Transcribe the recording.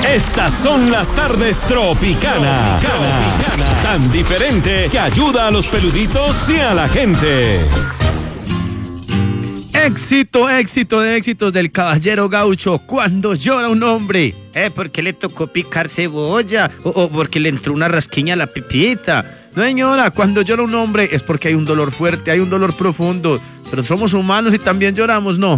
Estas son las tardes Tropicana. Tan diferente que ayuda a los peluditos y a la gente. Éxito de éxitos del caballero gaucho. Cuando llora un hombre, porque le tocó picar cebolla o porque le entró una rasquiña a la pipita. No, señora, cuando llora un hombre es porque hay un dolor fuerte, hay un dolor profundo. Pero somos humanos y también lloramos, ¿no?